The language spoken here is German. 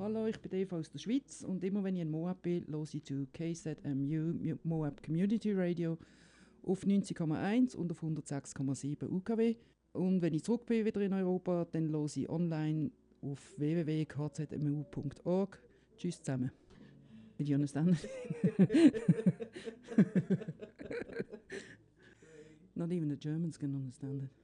Hallo, ich bin Eva aus der Schweiz und immer wenn ich in Moab bin, höre ich zu KZMU Moab Community Radio auf 90,1 und auf 106,7 UKW. Und wenn ich zurück bin wieder in Europa, dann höre ich online auf www.kzmu.org. Tschüss zusammen. Did you understand? Not even the Germans can understand it.